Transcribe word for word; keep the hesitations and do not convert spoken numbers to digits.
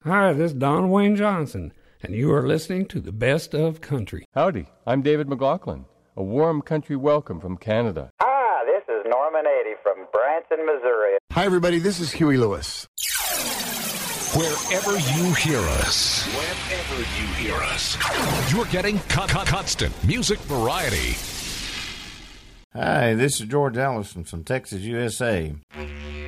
Hi, this is Don Wayne Johnson, and you are listening to the Best of Country. Howdy, I'm David McLaughlin. A warm country welcome from Canada. Hi, this is Norman Adie from Branson, Missouri. Hi, everybody. This is Huey Lewis. Wherever you hear us, wherever you hear us, you're getting con- con- constant music variety. Hi, this is George Allison from Texas, U S A.